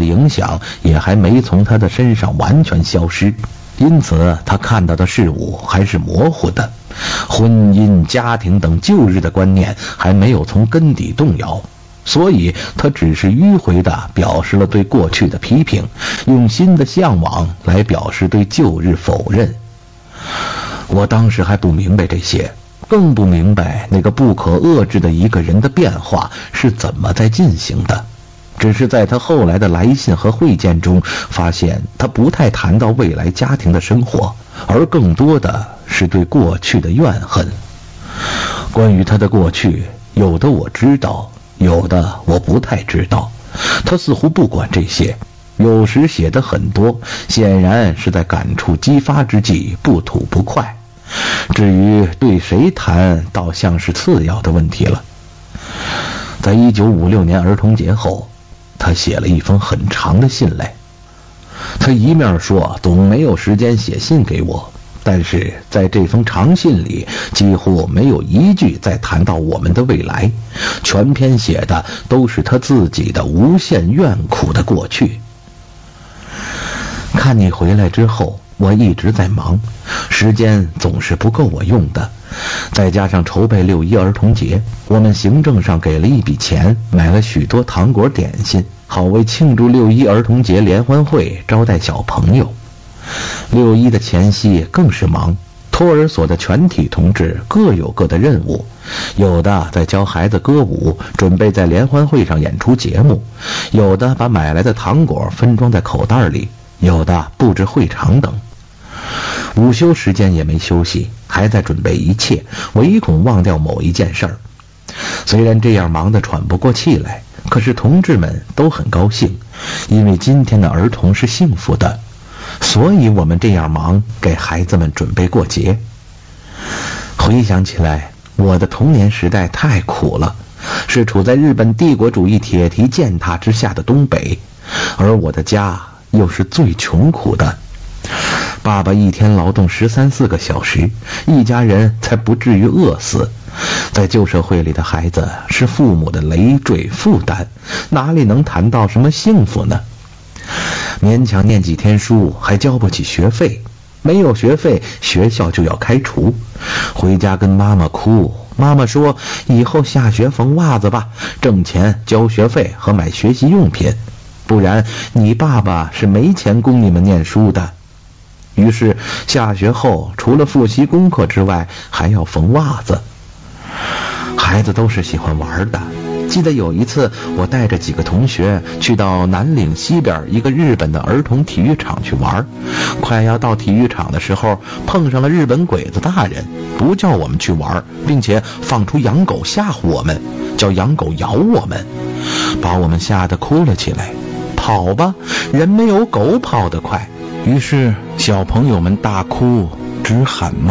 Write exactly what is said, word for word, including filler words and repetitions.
影响也还没从他的身上完全消失，因此他看到的事物还是模糊的，婚姻、家庭等旧日的观念还没有从根底动摇，所以他只是迂回地表示了对过去的批评，用新的向往来表示对旧日否认。我当时还不明白这些，更不明白那个不可遏制的一个人的变化是怎么在进行的。只是在他后来的来信和会见中，发现他不太谈到未来家庭的生活，而更多的是对过去的怨恨。关于他的过去，有的我知道，有的我不太知道，他似乎不管这些，有时写得很多，显然是在感触激发之际不吐不快。至于对谁谈，倒像是次要的问题了。在一九五六年儿童节后，他写了一封很长的信来。他一面说总没有时间写信给我，但是在这封长信里几乎没有一句再谈到我们的未来，全篇写的都是他自己的无限怨苦的过去。看你回来之后，我一直在忙，时间总是不够我用的，再加上筹备六一儿童节，我们行政上给了一笔钱，买了许多糖果点心，好为庆祝六一儿童节联欢会招待小朋友。六一的前夕更是忙，托儿所的全体同志各有各的任务，有的在教孩子歌舞，准备在联欢会上演出节目，有的把买来的糖果分装在口袋里，有的布置会场等。午休时间也没休息，还在准备一切，唯恐忘掉某一件事儿。虽然这样忙得喘不过气来，可是同志们都很高兴，因为今天的儿童是幸福的，所以我们这样忙，给孩子们准备过节。回想起来，我的童年时代太苦了，是处在日本帝国主义铁蹄践踏之下的东北，而我的家又是最穷苦的。爸爸一天劳动十三四个小时，一家人才不至于饿死。在旧社会里的孩子是父母的累赘负担，哪里能谈到什么幸福呢？勉强念几天书，还交不起学费，没有学费，学校就要开除。回家跟妈妈哭，妈妈说以后下学缝袜子吧，挣钱交学费和买学习用品，不然你爸爸是没钱供你们念书的。于是下学后除了复习功课之外，还要缝袜子。孩子都是喜欢玩的，记得有一次我带着几个同学去到南岭西边一个日本的儿童体育场去玩，快要到体育场的时候，碰上了日本鬼子大人，不叫我们去玩，并且放出养狗吓唬我们，叫养狗咬我们，把我们吓得哭了起来。跑吧，人没有狗跑得快。于是小朋友们大哭直喊骂。